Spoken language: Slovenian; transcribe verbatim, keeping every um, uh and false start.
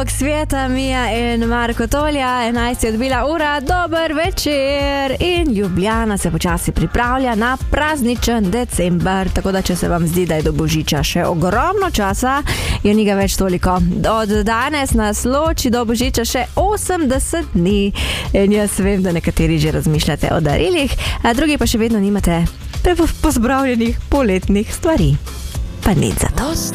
Sveta, Mija in Marko Tolja, enajst je odbila ura, dober večer in Ljubljana se počasi pripravlja na prazničen december, tako da če se vam zdi, da je do Božiča še ogromno časa, je njega več toliko. Od danes nas loči do Božiča še osemdeset dni in jaz vem, da nekateri že razmišljate o darilih, a drugi pa še vedno nimate pozbravljenih poletnih stvari. Pa nič za to.